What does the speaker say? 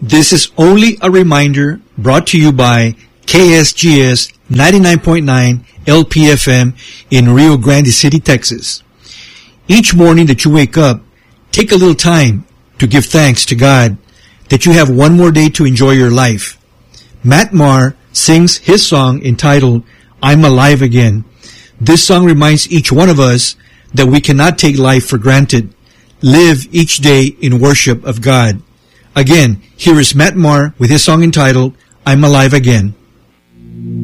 This is only a reminder brought to you by KSGS 99.9 LPFM in Rio Grande City, Texas. Each morning that you wake up, take a little time to give thanks to God that you have one more day to enjoy your life. Matt Maher sings his song entitled, I'm Alive Again. This song reminds each one of us that we cannot take life for granted. Live each day in worship of God. Again, here is Matt Maher with his song entitled, I'm Alive Again.